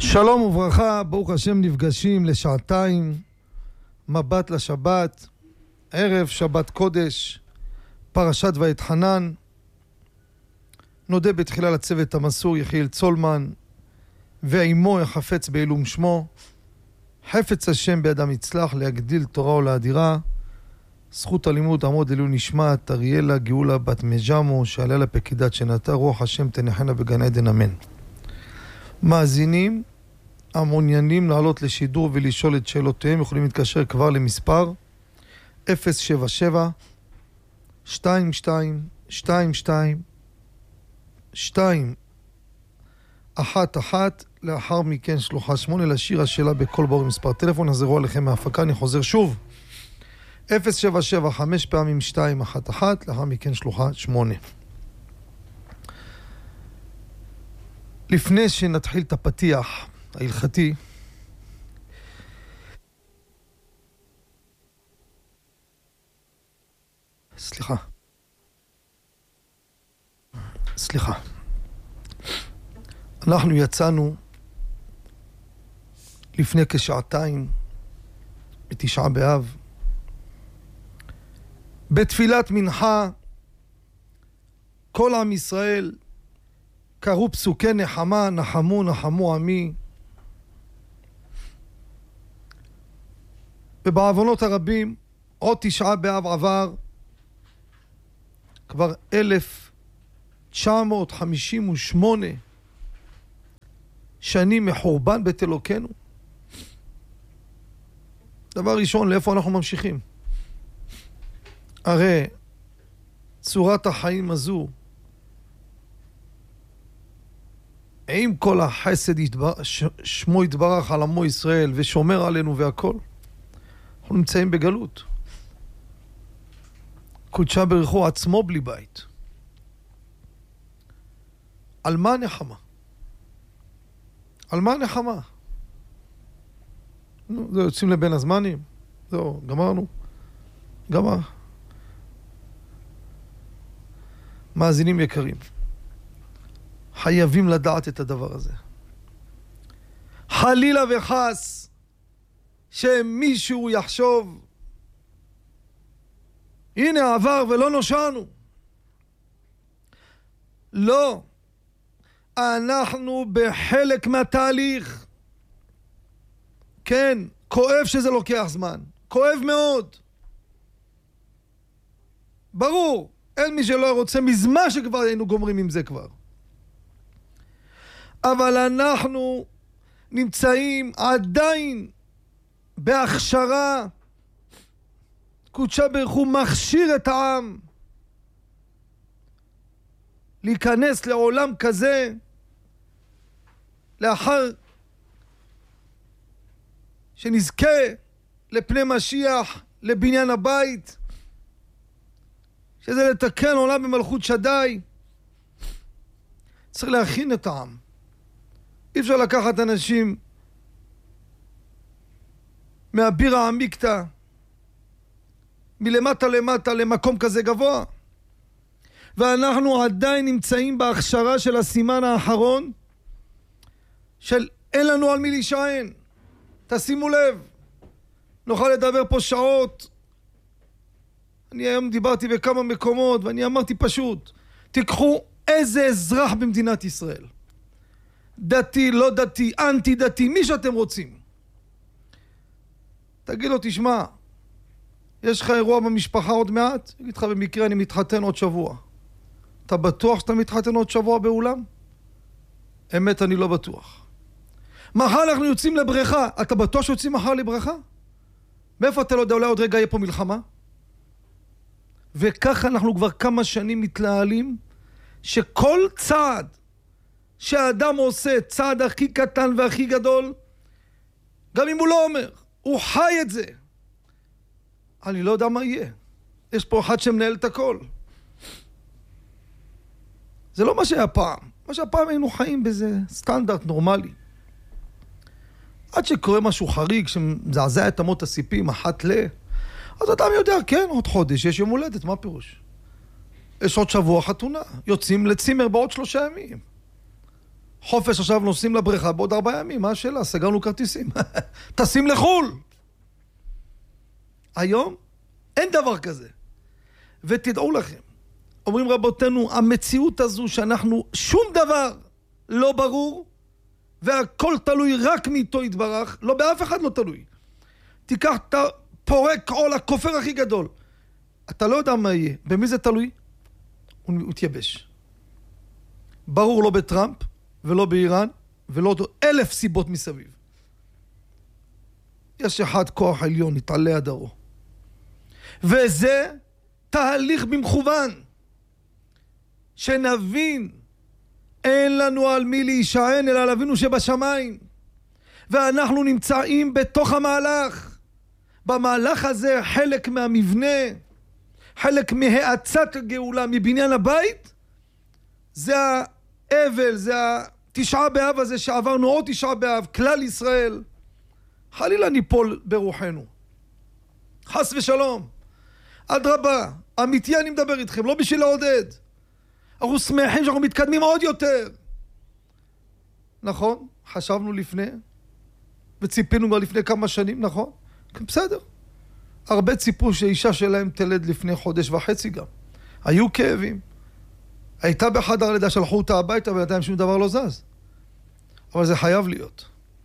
שלום וברכה, ברוך השם נפגשים לשעתיים, מבט לשבת, ערב שבת קודש, פרשת ואתחנן. נודה בתחילה לצוות המסור יחיאל צולמן ועמו יחפץ בעילום שמו. חפץ השם בידם יצלח להגדיל תורה ולאדירה. זכות הלימוד עמוד אלו נשמת אריאלה גאולה בת מג'מו שעלה לפקידת שנתה רוח השם תנחנה בגן עדן אמן. מאזינים המעוניינים לעלות לשידור ולשאול את שאלותיהם יכולים להתקשר כבר למספר 077 22 22 211. לאחר מכן שלוחה 8 לשיר השאלה בכל בור מספר טלפון. חזרו עליכם מההפקה, אני חוזר שוב 077 5 פעמים 211, לאחר מכן שלוחה 8. לפני שנתחיל את הפתיח ההלכתי, סליחה. אנחנו יצאנו לפני כשעתיים בתשעה באב בתפילת מנחה. כל עם ישראל קראו פסוקי נחמה, נחמו נחמו עמי, ובעוונות הרבים עוד תשעה באב עבר, כבר 1958 שנים מחורבן בית אלוקינו. דבר ראשון, לאיפה אנחנו ממשיכים? הרי צורת החיים הזו, עם כל החסד שמו יתברך על עמו ישראל ושומר עלינו והכל, אנחנו נמצאים בגלות. קודשה ברכו עצמו בלי בית. על מה נחמה? על מה נחמה? זה יוצאים לבין הזמנים. זהו, גמרנו. גמר. מאזינים יקרים, חייבים לדעת את הדבר הזה. חלילה וחס שמישהו יחשוב הנה עבר ולא נושענו. לא. אנחנו בחלק מהתהליך. כן, כואב שזה לוקח זמן. כואב מאוד. ברור, אין מי שלא רוצה, מזמן שכבר היינו גומרים עם זה כבר. אבל אנחנו נמצאים עדיין בהכשרה. קודשה ברוך הוא מכשיר את העם להיכנס לעולם כזה לאחר שנזכה לפני משיח, לבניין הבית, שזה לתקן עולם במלכות שדי. צריך להכין את העם. אי אפשר לקחת אנשים מהבירה העמיקתא מלמטה למטה למקום כזה גבוה. ואנחנו עדיין נמצאים בהכשרה של הסימן האחרון של אין לנו על מי להישען. תשימו לב, נוכל לדבר פה שעות. אני היום דיברתי בכמה מקומות ואני אמרתי פשוט, תיקחו איזה אזרח במדינת ישראל, דתי, לא דתי, אנטי דתי, מי שאתם רוצים, תגיד לו, תשמע, יש לך אירוע במשפחה עוד מעט? אגיד לך, במקרה אני מתחתן עוד שבוע. אתה בטוח שאתה מתחתן עוד שבוע באולם? אמת, אני לא בטוח. מחר אנחנו יוצאים לבריכה. אתה בטוח שיוצאים מחר לבריכה? מאיפה אתה לא יודע, אולי עוד רגע יהיה פה מלחמה? וככה אנחנו כבר כמה שנים מתלהלים, שכל צעד שהאדם עושה, צעד הכי קטן והכי גדול, גם אם הוא לא אומר, הוא חי את זה. אני לא יודע מה יהיה. יש פה אחד שמנהל את הכל. זה לא מה שהיה פעם. מה שהפעם היינו חיים בזה סטנדרט נורמלי. עד שקורה משהו חריג שמזעזע את אמות הסיפים אחת אז אדם יודע, כן, עוד חודש יש יום הולדת, מה פירוש? יש עוד שבוע חתונה, יוצאים לצימר בעוד 3 ימים. חופש עכשיו נוסעים לבריכה בעוד 4 ימים, מה השאלה? סגרנו כרטיסים. טסים לחול. היום אין דבר כזה. ותדעו לכם, אומרים רבותינו, המציאות הזו שאנחנו שום דבר לא ברור, והכל תלוי רק מאיתו יתברך, לא באף אחד לא תלוי. תיקח את הפורק עול הכופר הכי גדול. אתה לא יודע מה יהיה. במי זה תלוי? הוא תייבש. ברור לא בטראמפ, ולא באיראן, ולא 1,000 סיבות מסביב. יש אחד כוח עליון, נתעלה הדרו. וזה תהליך במכוון. שנבין, אין לנו על מי להישען, אלא על אבינו שבשמיים. ואנחנו נמצאים בתוך המהלך. במהלך הזה חלק מהמבנה, חלק מהאצת הגאולה מבניין הבית, זה האבל, זה 9 באב הזה שעברנו עוד 9 באב, כלל ישראל. חלילה ניפול ברוחנו. חס ושלום. אדרבה, אמיתי אני מדבר איתכם, לא בשביל לעודד. אנחנו שמחים שאנחנו מתקדמים עוד יותר. נכון? חשבנו לפני, וציפינו כבר לפני כמה שנים, נכון? בסדר. הרבה ציפו שאישה שלהם תלד לפני 1.5 חודש גם. היו כאבים. הייתה בחדר הלידה, שלחו אותה הביתה, ובינתיים שום דבר לא זז. אבל זה חייב להיות.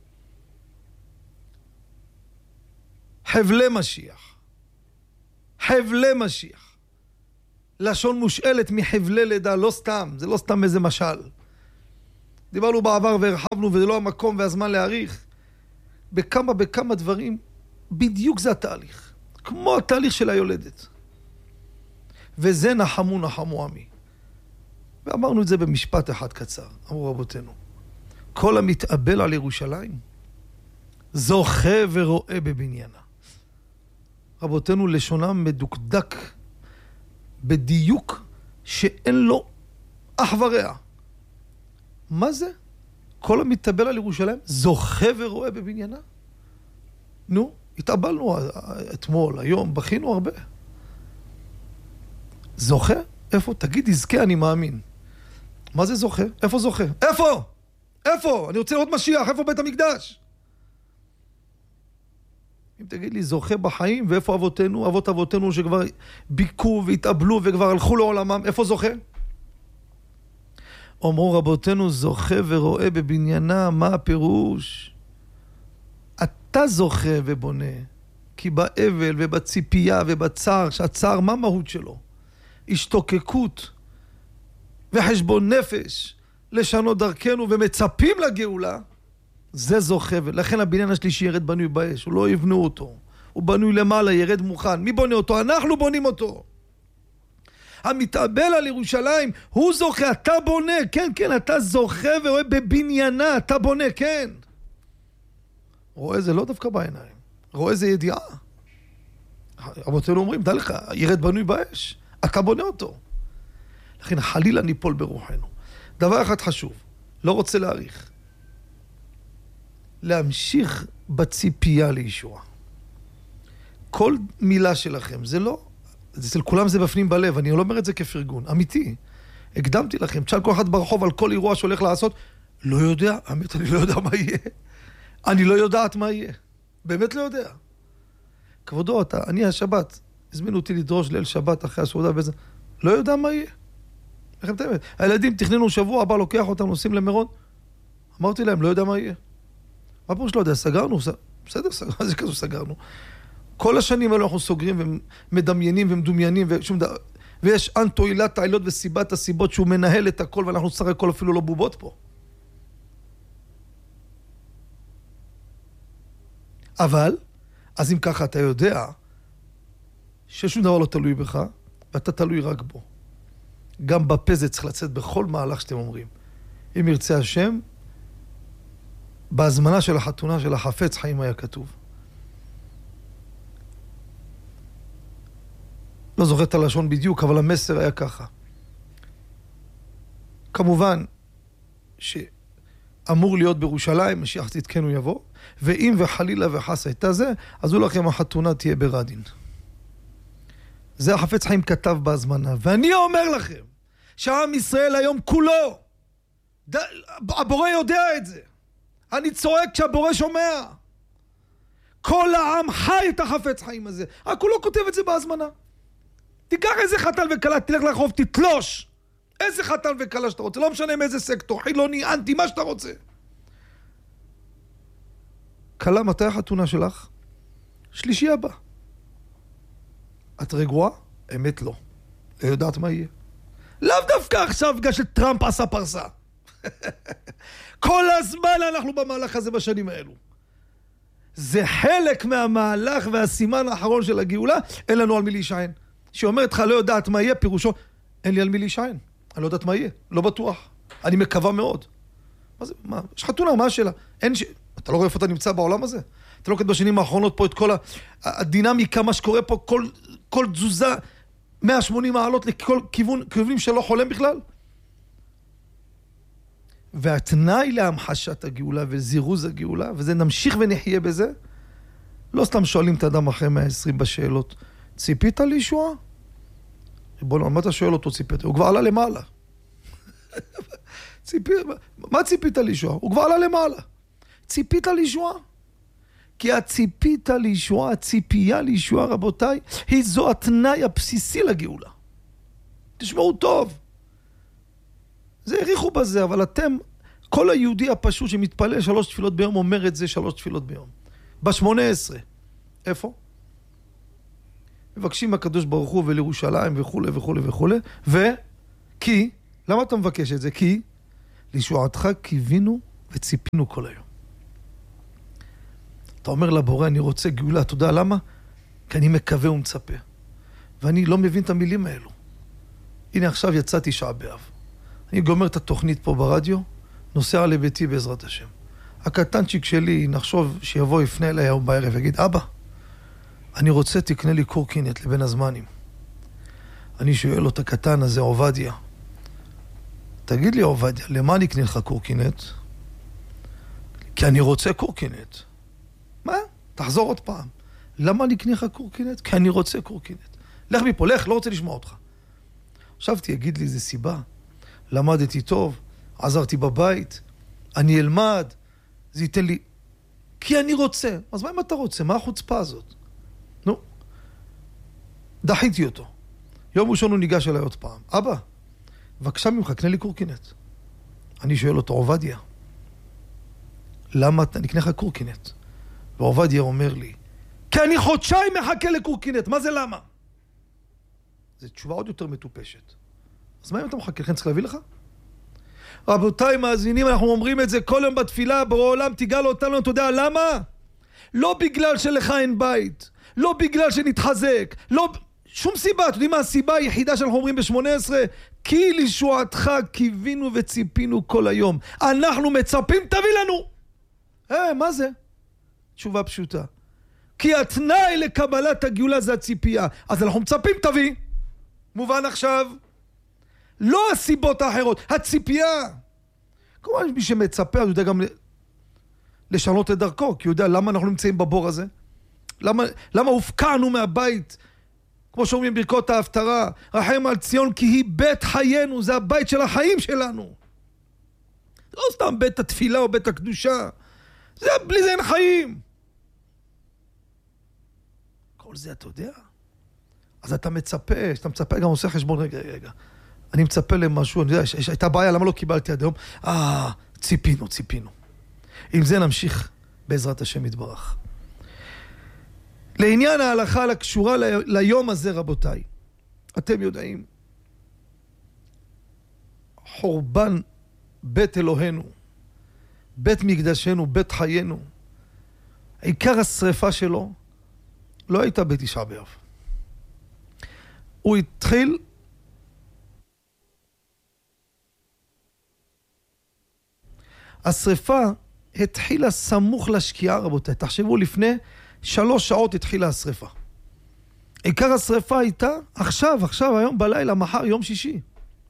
חבלי משיח. חבלי משיח. לשון מושאלת מחבלי לידה, לא סתם, זה לא סתם איזה משל. דיברנו בעבר והרחבנו, וזה לא המקום והזמן להאריך. בכמה דברים, בדיוק זה התהליך. כמו התהליך של היולדת. וזה נחמו עמי. ואמרנו את זה במשפט אחד קצר, אמרו רבותינו. כל המתאבל על ירושלים, זוכה ורואה בבניינה. רבותינו לשונם מדוקדק, בדיוק שאין לו אח ורע. מה זה? כל המתאבל על ירושלים, זוכה ורואה בבניינה? נו, התאבלנו אתמול, היום, בכינו הרבה. זוכה? איפה? תגיד, יזכה, אני מאמין. מה זה זוכה? איפה זוכה? איפה? איפה? אני רוצה לראות משיח, איפה בית המקדש? אם תגיד לי, זוכה בחיים, ואיפה אבותינו, אבות אבותינו שכבר ביקו והתאבלו וכבר הלכו לעולמם, איפה זוכה? אומרו רבותינו, זוכה ורואה בבניינה, מה הפירוש? אתה זוכה ובונה, כי באבל ובציפייה ובצער, שהצער מה המהות שלו? השתוקקות וחשבון נפש לשנות דרכנו ומצפים לגאולה, זה זוכה. ולכן הבניין השלישי ירד בנוי באש, הוא לא יבנו אותו, הוא בנוי למעלה, ירד מוכן. מי בונה אותו? אנחנו בונים אותו. המתאבל על ירושלים הוא זוכה, אתה בונה, כן, אתה זוכה ורואה בבניינה, אתה בונה, כן. רואה זה לא דווקא בעיניים, רואה זה ידיעה. אבותינו אומרים, דע לך, ירד בנוי באש, אתה בונה אותו. לכן חלילה ניפול ברוחנו. דבר אחד חשוב, לא רוצה להאריך. להמשיך בציפייה לישוע. כל מילה שלכם, זה לא, אצל כולם זה בפנים בלב, אני לא אומר את זה כפרגון, אמיתי. הקדמתי לכם, תשאל כל אחד ברחוב על כל אירוע שהולך לעשות, לא יודע, האמת, אני לא יודע מה יהיה. אני לא יודעת מה יהיה. באמת לא יודע. כבודו, אני השבת, הזמינו אותי לדרוש ליל שבת אחרי הסעודה וזה, לא יודע מה יהיה. איך אתם יודעים? הילדים תכננו שבוע, הבא לוקח אותם, נוסעים למירון. אמרתי להם, לא יודע מה יהיה. מה פירוש לא יודע? סגרנו? בסדר, זה כזו סגרנו. כל השנים האלו אנחנו סוגרים ומדמיינים ומדומיינים ושום דבר. ויש אנטו עילת העילות וסיבת הסיבות שהוא מנהל את הכל ואנחנו סך הכל אפילו לא בובות פה. אבל, אז אם ככה אתה יודע ששום דבר לא תלוי בך ואתה תלוי רק בו. גם בפה זה צריך לצאת בכל מהלך שאתם אומרים. אם ירצה השם, בהזמנה של החתונה של החפץ חיים היה כתוב. לא זוכר את הלשון בדיוק, אבל המסר היה ככה. כמובן שאמור להיות בירושלים, משיח צדקנו יבוא, ואם וחלילה וחס הייתה זה, אז הוא לכם החתונה תהיה ברדין. זה החפץ חיים כתב בהזמנה. ואני אומר לכם, שעם ישראל היום כולו, הבורא יודע את זה. אני צועק כשהבורא שומע. כל העם חי את החפץ חיים הזה. רק הוא לא כותב את זה בהזמנה. תיקח איזה חתן וקלה, תלך לרחוב, תתלוש. איזה חתן וקלה שאתה רוצה, לא משנה מאיזה סקטור, חילוני, אנטי, מה שאתה רוצה. קלה, מתי החתונה שלך? שלישי הבא. את רגועה? אמת לא. לא יודעת מה יהיה. לאו דווקא עכשיו בגלל שטראמפ עשה פרסה. כל הזמן אנחנו במהלך הזה בשנים האלו. זה חלק מהמהלך והסימן האחרון של הגאולה, אין לנו על מי להישען. שאומרת לך לא יודעת מה יהיה, פירושו, אין לי על מי להישען. אני לא יודעת מה יהיה, לא בטוח. אני מקווה מאוד. מה זה? מה? יש חתונה, מה השאלה? אתה לא רואה איפה אתה נמצא בעולם הזה? אתה לא קודם בשנים האחרונות פה את כל הדינמיקה, מה שקורה פה, כל תזוזה, 180 מעלות לכל כיוונים שלא חולם בכלל. והתנאי להמחשת הגאולה וזירוז הגאולה, וזה נמשיך ונחיה בזה, לא סתם שואלים את האדם אחרי 120 בשאלות, ציפית לישועה? ריבונו, מה אתה שואל אותו ציפית? הוא כבר עלה למעלה. מה ציפית לישועה? הוא כבר עלה למעלה. ציפית לישועה? כי הציפית לישועה, הציפייה לישועה, רבותיי, היא זו התנאי הבסיסי לגאולה. תשמעו טוב. זה העריכו בזה, אבל אתם, כל היהודי הפשוט שמתפלל 3 תפילות ביום, אומר את זה 3 תפילות ביום. ב-18. איפה? מבקשים הקדוש ברוך הוא ולירושלים וכו' וכו' וכו'. כי, למה אתה מבקש את זה? כי לישועתך קיווינו וציפינו כל היום. אתה אומר לבורא, אני רוצה גאולה, אתה יודע למה? כי אני מקווה ומצפה. ואני לא מבין את המילים האלו. הנה עכשיו יצאתי תשעה באב. אני גומר את התוכנית פה ברדיו, נוסע לביתי בעזרת השם. הקטנצ'יק שלי, נחשוב שיבוא יפנה אליי היום בערב, יגיד, אבא, אני רוצה תקנה לי קורקינט לבין הזמנים. אני שואל לו את הקטן הזה, עובדיה, תגיד לי עובדיה, למה אני אקנה לך קורקינט? כי אני רוצה קורקינט. מה? תחזור עוד פעם. למה אני אקנה לך קורקינט? כי אני רוצה קורקינט. לך מפה, לך, לא רוצה לשמוע אותך. עכשיו תגיד לי איזה סיבה. למדתי טוב, עזרתי בבית, אני אלמד, זה ייתן לי... כי אני רוצה. אז מה אם אתה רוצה? מה החוצפה הזאת? נו, דחיתי אותו. יום ראשון הוא ניגש אליי עוד פעם. אבא, בבקשה ממך, קנה לי קורקינט. אני שואל אותו, עובדיה, למה אני אקנה לך קורקינט? ועובדיה אומר לי, כי אני חודשיים מחכה לקורקינט. מה זה למה? זו תשובה עוד יותר מטופשת. אז מה אם אתה מחכה? לכן צריך להביא לך? רבותיי מאזינים, אנחנו אומרים את זה כל יום בתפילה, ברור העולם תיגל אותנו, אתה יודע למה? לא בגלל שלך אין בית, לא בגלל שנתחזק, לא... שום סיבה, אתה יודעים מה הסיבה היחידה שאנחנו אומרים ב-18? כי לישועתך קיווינו וציפינו כל היום. אנחנו מצפים, תביא לנו. מה זה? תשובה פשוטה. כי התנאי לקבלת הגאולה זה הציפייה. אז אנחנו מצפים, תביא. מובן עכשיו? לא הסיבות האחרות, הציפייה. כמובן מי שמצפה, הוא יודע גם לשנות את דרכו, כי הוא יודע למה אנחנו נמצאים בבור הזה. למה הופקענו מהבית, כמו שאומרים ברכות ההפטרה, רחם על ציון כי היא בית חיינו, זה הבית של החיים שלנו. לא סתם בית התפילה או בית הקדושה, זה בלי זה אין חיים. כל זה אתה יודע. אז אתה מצפה, שאתה מצפה גם עושה חשבון, רגע. אני מצפה למשהו, אני יודע, הייתה בעיה, למה לא קיבלתי עד היום? ציפינו. עם זה נמשיך בעזרת השם יתברך. לעניין ההלכה הקשורה ליום הזה, רבותיי, אתם יודעים, חורבן בית אלוהינו, בית מקדשנו, בית חיינו, עיקר השריפה שלו לא הייתה בתשעה באב. הוא התחיל השריפה התחילה סמוך לשקיעה, רבותיי. תחשבו, לפני 3 שעות התחילה השריפה. עיקר השריפה הייתה עכשיו, היום בלילה, מחר, יום שישי.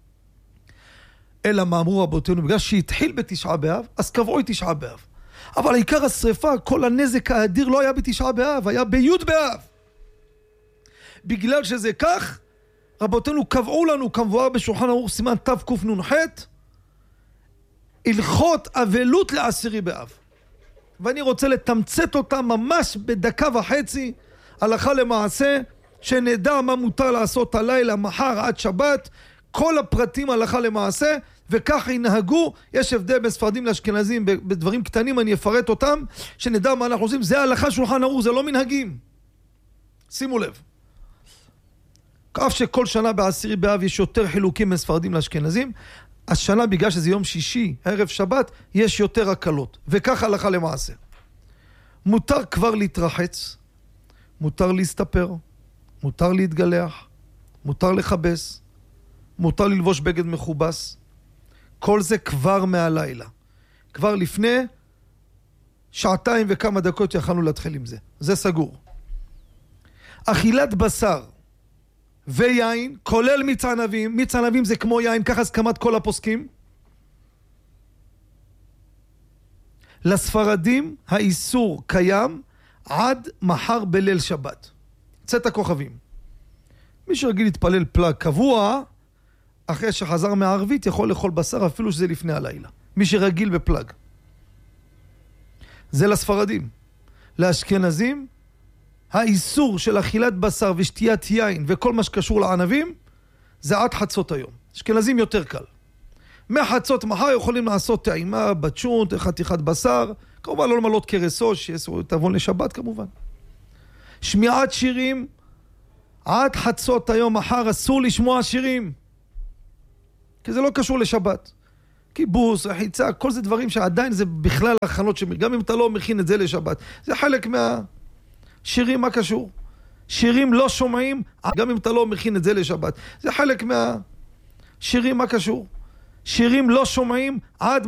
אלא מה אמרו רבותינו, בגלל שהתחיל בתשעה באב, אז קבעו את תשעה באב. אבל עיקר השריפה, כל הנזק האדיר לא היה בתשעה באב, היה בי' באב. בגלל שזה כך, רבותינו קבעו לנו, כמבואר בשולחן ערוך סימן תקנ"ח, הלכות אבלות לעשירי באב. ואני רוצה לתמצת אותה ממש בדקה וחצי, הלכה למעשה, שנדע מה מותר לעשות הלילה, מחר עד שבת, כל הפרטים הלכה למעשה, וכך ינהגו. יש הבדל בין ספרדים לאשכנזים בדברים קטנים, אני אפרט אותם, שנדע מה אנחנו עושים. זה הלכה שולחן ערוך, זה לא מנהגים. שימו לב. אף שכל שנה בעשירי באב יש יותר חילוקים בין ספרדים לאשכנזים, השנה בגלל שזה יום שישי, ערב שבת, יש יותר הקלות. וכך הלכה למעשה. מותר כבר להתרחץ, מותר להסתפר, מותר להתגלח, מותר לחבס, מותר ללבוש בגד מכובס. כל זה כבר מהלילה. כבר לפני שעתיים וכמה דקות יכלנו להתחיל עם זה. זה סגור. אכילת בשר ויין, כולל מיץ ענבים. מיץ ענבים זה כמו יין, ככה הסכמת כל הפוסקים. לספרדים האיסור קיים עד מחר בליל שבת. צאת הכוכבים. מי שרגיל להתפלל פלג קבוע, אחרי שחזר מהערבית יכול לאכול בשר אפילו שזה לפני הלילה. מי שרגיל בפלג. זה לספרדים. לאשכנזים, האיסור של אכילת בשר ושתיית יין וכל מה שקשור לענבים, זה עד חצות היום. אשכנזים יותר קל. מחצות מחר יכולים לעשות טעימה, בצ'ונט, חתיכת בשר, כמובן לא למלות קרסו, שתבון לשבת כמובן. שמיעת שירים, עד חצות היום מחר אסור לשמוע שירים. כי זה לא קשור לשבת. כיבוס, רחיצה, כל זה דברים שעדיין זה בכלל הכנות שמיר. גם אם אתה לא מכין את זה לשבת. זה חלק שירים, מה קשור? שירים לא שומעים, גם אם אתה לא מכין את זה לשבת. זה חלק שירים, מה קשור? שירים לא שומעים עד